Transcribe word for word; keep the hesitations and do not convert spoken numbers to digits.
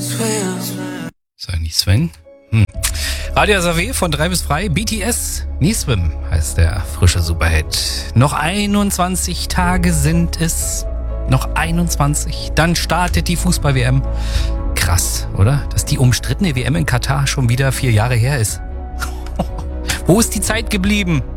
Sag nicht Sven? Hm. Radio S A W von drei bis frei, B T S, Niswim heißt der frische Superhit. Noch einundzwanzig Tage sind es. Noch einundzwanzig. Dann startet die Fußball-W M. Krass, oder? Dass die umstrittene W M in Katar schon wieder vier Jahre her ist. Wo ist die Zeit geblieben?